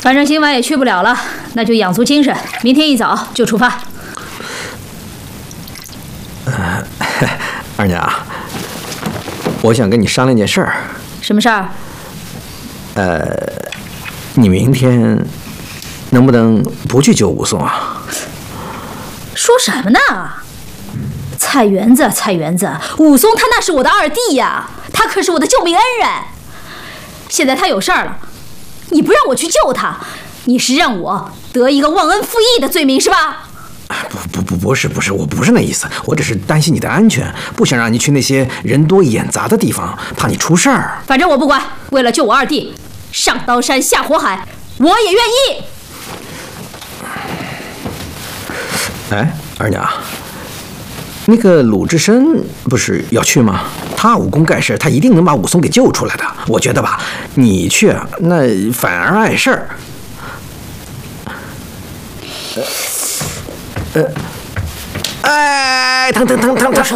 反正今晚也去不了了，那就养足精神，明天一早就出发。 二娘，我想跟你商量件事儿。 什么事儿？ 你明天能不能不去救武松啊？ 说什么呢？菜园子，武松他那是我的二弟呀，他可是我的救命恩人。现在他有事儿了，你不让我去救他，你是让我得一个忘恩负义的罪名是吧？ 不是，我不是那意思，我只是担心你的安全，不想让你去那些人多眼杂的地方，怕你出事儿。 反正我不管，为了救我二弟，上刀山下火海，我也愿意。 哎，二娘，那个鲁智深不是要去吗？他武功盖世，他一定能把武松给救出来的。我觉得吧，你去啊，那反而碍事儿。哎，疼！